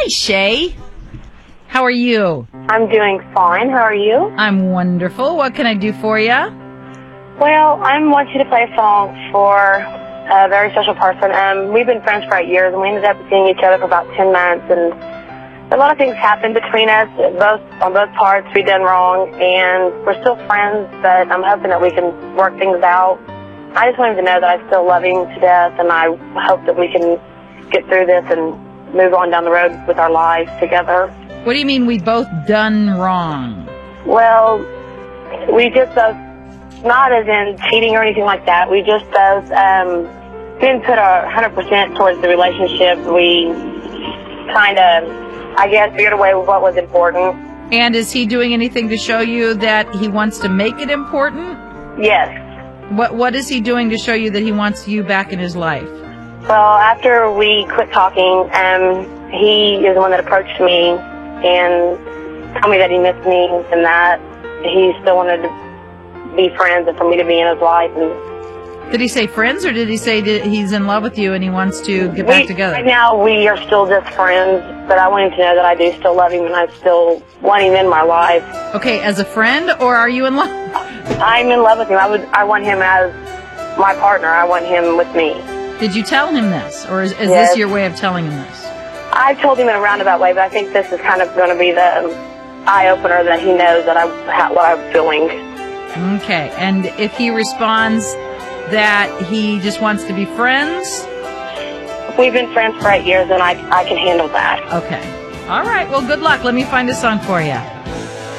Hi, Shay. How are you? I'm doing fine. How are you? I'm wonderful. What can I do for you? Well, I want you to play a song for a very special person. We've been friends for 8 years, and we ended up seeing each other for about 10 months, and a lot of things happened between us. On both parts, we done wrong, and we're still friends, but I'm hoping that we can work things out. I just want him to know that I still love him to death, and I hope that we can get through this and move on down the road with our lives together. What do you mean we both done wrong? Well, we just both, not as in cheating or anything like that, we just both didn't put our 100% towards the relationship. We kind of, I guess, veered away with what was important. And is he doing anything to show you that he wants to make it important? Yes. What is he doing to show you that he wants you back in his life? Well, after we quit talking, he is the one that approached me and told me that he missed me and that he still wanted to be friends and for me to be in his life. And did he say friends, or did he say that he's in love with you and he wants to get back together? Right now, we are still just friends, but I want him to know that I do still love him and I still want him in my life. Okay, as a friend, or are you in love? I'm in love with him. I want him as my partner. I want him with me. Did you tell him this, or is Yes. this your way of telling him this? I told him in a roundabout way, but I think this is kind of going to be the eye-opener that he knows that what I'm feeling. Okay, and if he responds that he just wants to be friends? We've been friends for 8 years, and I can handle that. Okay. All right, well, good luck. Let me find a song for you.